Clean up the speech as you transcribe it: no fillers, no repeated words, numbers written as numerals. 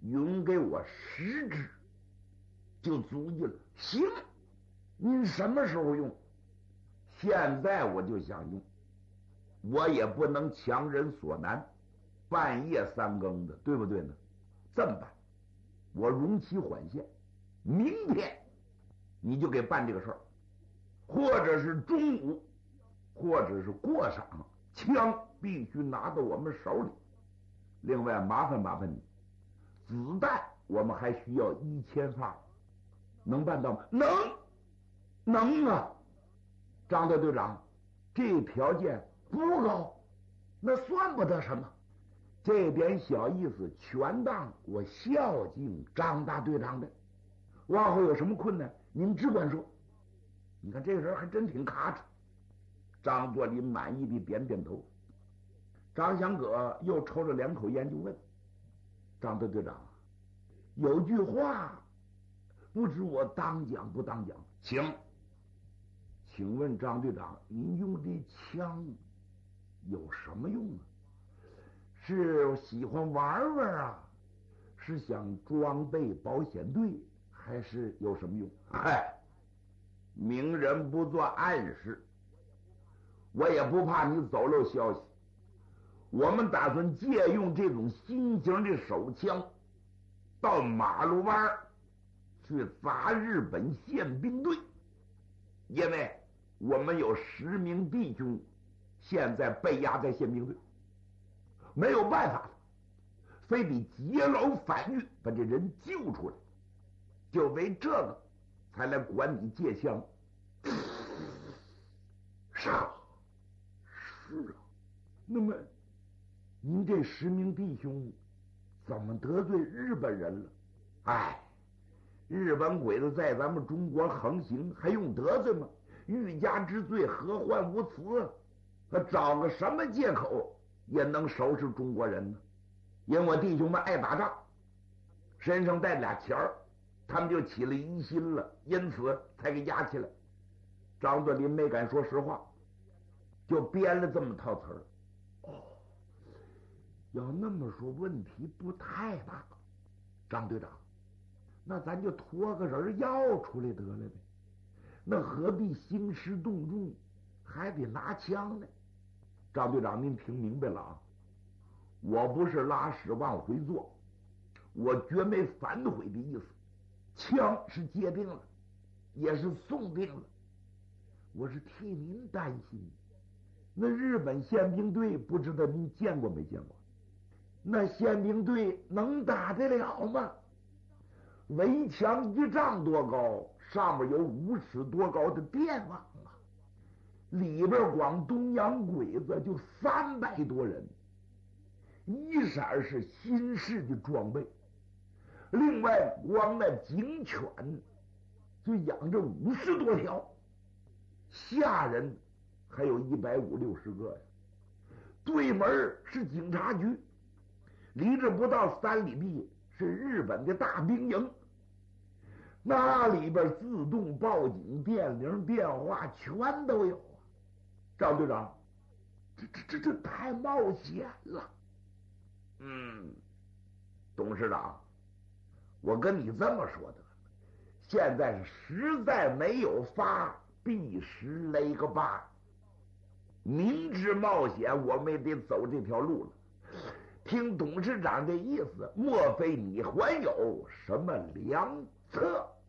匀给我10支就足矣了。行，您什么时候用？现在我就想用，我也不能强人所难，半夜3更的，对不对呢？这么办，我容其缓线，明天你就给办这个事儿，或者是中午，或者是过晌，枪必须拿到我们手里。另外麻烦你，子弹我们还需要1000发，能办到吗？能啊，张大队长，这条件不高，那算不得什么，这点小意思全当我孝敬张大队长的。往后有什么困难您只管说。你看这个人还真挺卡着。张作霖满意的点点头。张祥葛又抽了2口烟就问张大队长，有句话不知我当讲不当讲？请问张队长，您用的枪有什么用啊？是喜欢玩玩啊？是想装备保险队，还是有什么用？嗨，明人不做暗事，我也不怕你走漏消息。我们打算借用这种新型的手枪，到马路湾去砸日本宪兵队，因为我们有10名弟兄现在被押在宪兵队，没有办法了，非得劫牢反狱把这人救出来，就为这个才来管你借枪。是啊，那么您这10名弟兄怎么得罪日本人了？哎，日本鬼子在咱们中国横行，还用得罪吗？欲加之罪，何患无辞？他找个什么借口也能收拾中国人呢？因为我弟兄们爱打仗，身上带俩钱儿，他们就起了疑心了，因此才给押起来。张作霖没敢说实话，就编了这么套词儿。哦，要那么说问题不太大。张队长，那咱就托个人要出来得了呗，那何必兴师动众，还得拿枪呢？张队长，您听明白了啊？我不是拉屎往回坐，我绝没反悔的意思。枪是借定了，也是送定了，我是替您担心。那日本宪兵队不知道您见过没见过？那宪兵队能打得了吗？围墙1丈多高，上面有5尺多高的电网啊，里边光东洋鬼子就300多人，一色是新式的装备，另外光那警犬就养着50多条，下人还有150、60个呀。对门是警察局，离这不到3里地是日本的大兵营，那里边自动报警、电铃、电话全都有啊。张队长，这太冒险了。董事长，我跟你这么说的，现在是实在没有法，必时勒个疤。明知冒险，我们也得走这条路了。听董事长的意思，莫非你还有什么良策？